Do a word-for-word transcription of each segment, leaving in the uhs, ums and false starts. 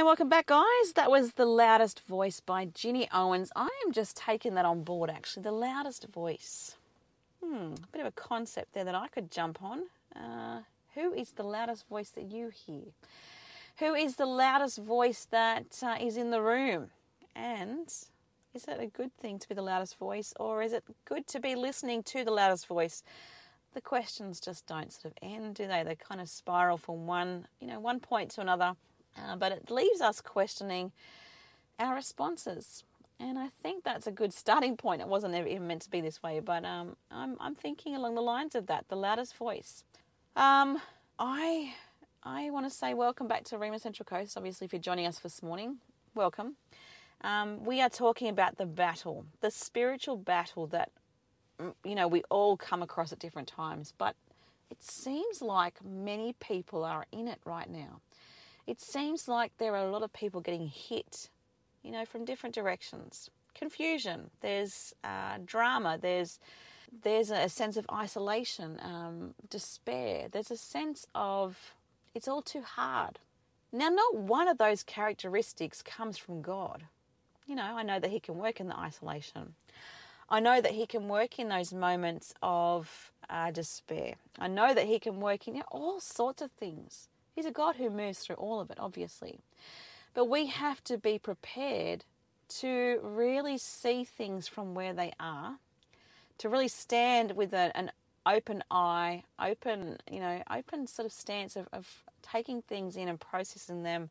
welcome back, guys. That was The Loudest Voice by Ginny Owens. I am just taking that on board, actually. The loudest voice. Hmm, a bit of a concept there that I could jump on. Uh, who is the loudest voice that you hear? Who is the loudest voice that uh, is in the room? And is it a good thing to be the loudest voice, or is it good to be listening to the loudest voice? The questions just don't sort of end, do they? They kind of spiral from one, you know, one point to another. Uh, but it leaves us questioning our responses. And I think that's a good starting point. It wasn't ever even meant to be this way, but um, I'm, I'm thinking along the lines of that, the loudest voice. Um, I I want to say welcome back to Rhema Central Coast. Obviously, if you're joining us this morning, welcome. Um, we are talking about the battle, the spiritual battle that, you know, we all come across at different times. But it seems like many people are in it right now. It seems like there are a lot of people getting hit, you know, from different directions. Confusion, there's uh, drama, there's there's a sense of isolation, um, despair. There's a sense of it's all too hard. Now, not one of those characteristics comes from God. You know, I know that He can work in the isolation. I know that He can work in those moments of uh, despair. I know that He can work in you know, all sorts of things. He's a God who moves through all of it, obviously. But we have to be prepared to really see things from where they are, to really stand with a, an open eye, open, you know, open sort of stance of, of taking things in and processing them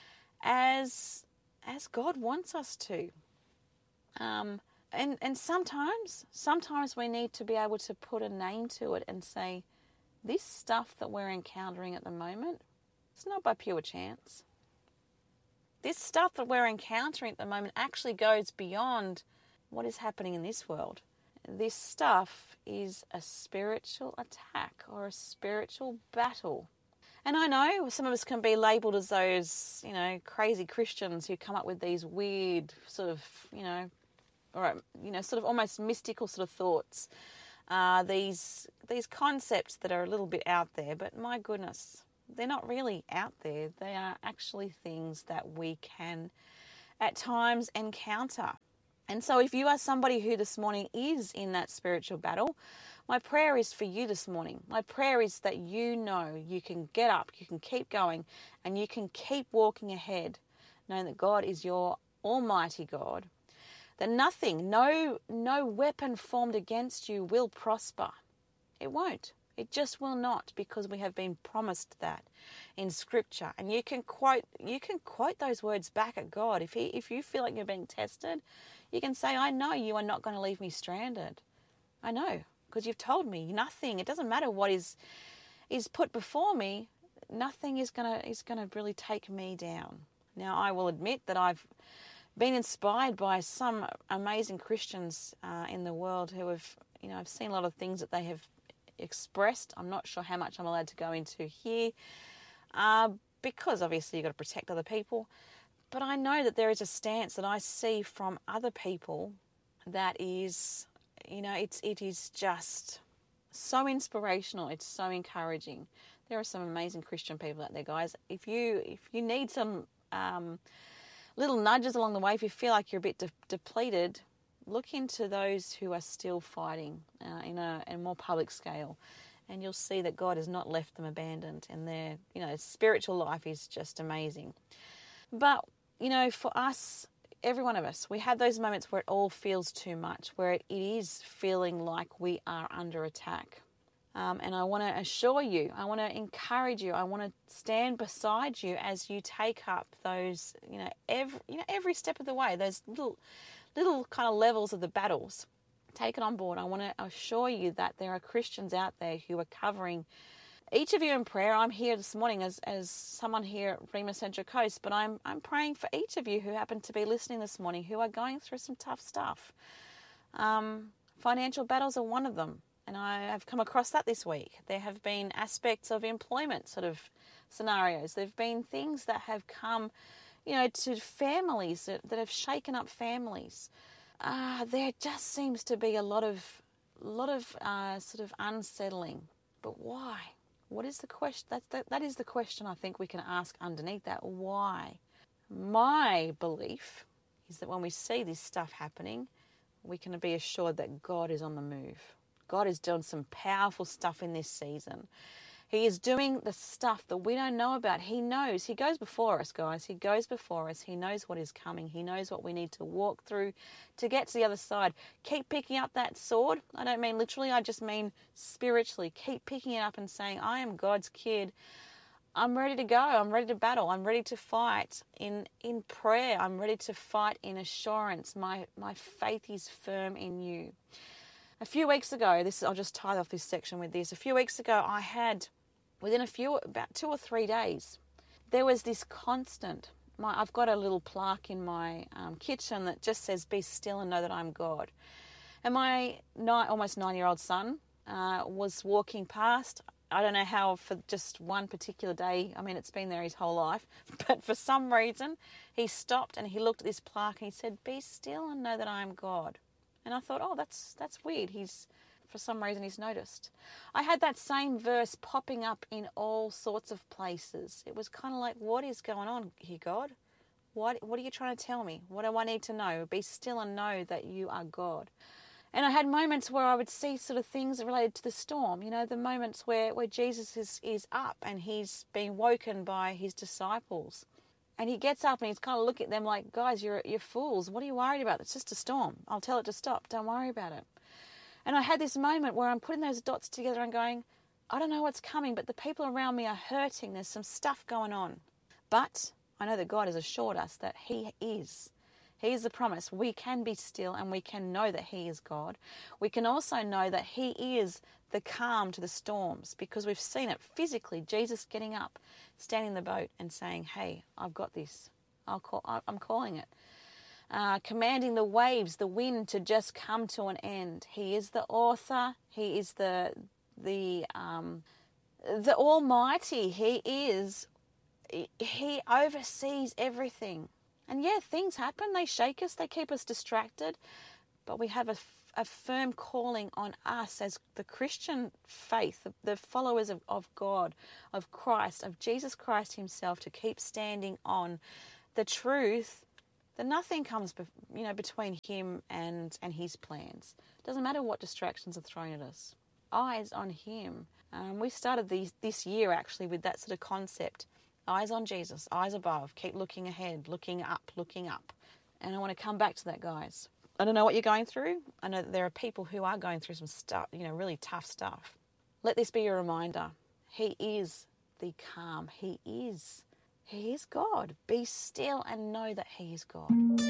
as as God wants us to. Um, and and sometimes, sometimes we need to be able to put a name to it and say, this stuff that we're encountering at the moment, it's not by pure chance. This stuff that we're encountering at the moment actually goes beyond what is happening in this world. This stuff is a spiritual attack or a spiritual battle. And I know some of us can be labelled as those, you know, crazy Christians who come up with these weird sort of, you know, or, you know, sort of almost mystical sort of thoughts. Uh, these these concepts that are a little bit out there, but my goodness, they're not really out there. They are actually things that we can at times encounter. And so if you are somebody who this morning is in that spiritual battle, my prayer is for you this morning. My prayer is that you know you can get up, you can keep going, and you can keep walking ahead, knowing that God is your almighty God. That nothing, no, no weapon formed against you will prosper. It won't. It just will not, because we have been promised that in Scripture. And you can quote, you can quote those words back at God. If he, if you feel like you're being tested, you can say, "I know you are not going to leave me stranded. I know, because you've told me nothing. It doesn't matter what is is put before me. Nothing is gonna is gonna really take me down." Now, I will admit that I've been inspired by some amazing Christians uh, in the world who have, you know, I've seen a lot of things that they have expressed. I'm not sure how much I'm allowed to go into here uh, because obviously you've got to protect other people. But I know that there is a stance that I see from other people that is, you know, it's it is just so inspirational. It's so encouraging. There are some amazing Christian people out there, guys. If you if you need some um, little nudges along the way, if you feel like you're a bit de- depleted, look into those who are still fighting uh, in a, in a more public scale, and you'll see that God has not left them abandoned, and their, you know, spiritual life is just amazing. But, you know, for us, every one of us, we have those moments where it all feels too much, where it, it is feeling like we are under attack. Um, and I want to assure you, I want to encourage you, I want to stand beside you as you take up those, you know, every, you know, every step of the way, those little, little kind of levels of the battles. Take it on board. I want to assure you that there are Christians out there who are covering each of you in prayer. I'm here this morning as, as someone here at Rhema Central Coast, but I'm I'm praying for each of you who happen to be listening this morning who are going through some tough stuff. Um, financial battles are one of them. And I have come across that this week. There have been aspects of employment sort of scenarios. There have been things that have come, you know, to families that, that have shaken up families. Uh, there just seems to be a lot of, lot of uh, sort of unsettling. But why? What is the question? That's, that, that is the question I think we can ask underneath that. Why? My belief is that when we see this stuff happening, we can be assured that God is on the move. God is doing some powerful stuff in this season. He is doing the stuff that we don't know about. He knows. He goes before us, guys. He goes before us. He knows what is coming. He knows what we need to walk through to get to the other side. Keep picking up that sword. I don't mean literally. I just mean spiritually. Keep picking it up and saying, I am God's kid. I'm ready to go. I'm ready to battle. I'm ready to fight in, in prayer. I'm ready to fight in assurance. My, my faith is firm in you. A few weeks ago, this I'll just tie off this section with this. A few weeks ago, I had... Within a few, about two or three days, there was this constant. My, I've got a little plaque in my um, kitchen that just says, be still and know that I'm God. And my nine, almost nine-year-old son uh, was walking past. I don't know how for just one particular day. I mean, it's been there his whole life. But for some reason, he stopped and he looked at this plaque and he said, be still and know that I am God. And I thought, oh, that's that's weird. He's... For some reason, he's noticed. I had that same verse popping up in all sorts of places. It was kind of like, what is going on here, God? What, what are you trying to tell me? What do I need to know? Be still and know that you are God. And I had moments where I would see sort of things related to the storm. You know, the moments where, where Jesus is, is up and he's being woken by his disciples. And he gets up and he's kind of looking at them like, guys, you're, you're fools. What are you worried about? It's just a storm. I'll tell it to stop. Don't worry about it. And I had this moment where I'm putting those dots together and going, I don't know what's coming, but the people around me are hurting. There's some stuff going on. But I know that God has assured us that he is. He is the promise. We can be still and we can know that he is God. We can also know that he is the calm to the storms because we've seen it physically. Jesus getting up, standing in the boat and saying, hey, I've got this. I'll call, I'm calling it. Uh, commanding the waves, the wind to just come to an end. He is the author. He is the the um, the Almighty. He is. He oversees everything. And yeah, things happen. They shake us. They keep us distracted. But we have a, a firm calling on us as the Christian faith, the, the followers of, of God, of Christ, of Jesus Christ himself, to keep standing on the truth. That nothing comes, you know, between him and, and his plans. It doesn't matter what distractions are thrown at us. Eyes on him. Um, we started these, this year actually with that sort of concept. Eyes on Jesus, eyes above. Keep looking ahead, looking up, looking up. And I want to come back to that, guys. I don't know what you're going through. I know that there are people who are going through some stuff, you know, really tough stuff. Let this be your reminder. He is the calm. He is. He is God. Be still and know that he is God.